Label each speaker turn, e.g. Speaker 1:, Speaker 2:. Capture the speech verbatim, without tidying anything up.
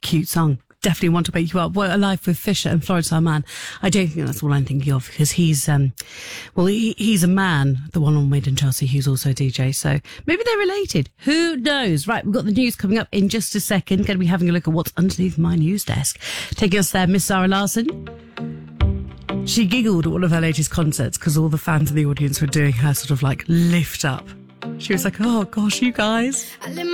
Speaker 1: cute song. Definitely Want to Wake You Up. What a Life with Fisher and Florence Arman. I don't think that's all I'm thinking of, because he's, um, well, he, he's a man, the one on Made in Chelsea, who's also a D J. So maybe they're related. Who knows? Right, we've got the news coming up in just a second. Going to be having a look at what's underneath my news desk. Taking us there, Miss Zara Larsson. She giggled at one of her latest concerts because all the fans in the audience were doing her sort of like lift up. She was like, oh gosh, you guys.